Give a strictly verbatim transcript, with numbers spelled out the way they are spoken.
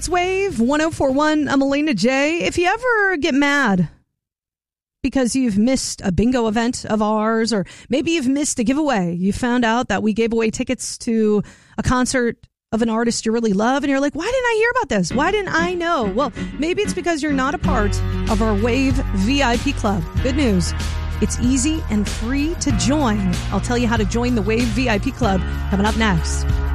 It's Wave one oh four point one. I'm Elena J. If you ever get mad because you've missed a bingo event of ours, or maybe you've missed a giveaway, you found out that we gave away tickets to a concert of an artist you really love, and you're like, why didn't I hear about this? Why didn't I know? Well, maybe it's because you're not a part of our Wave V I P Club. Good news. It's easy and free to join. I'll tell you how to join the Wave V I P Club coming up next.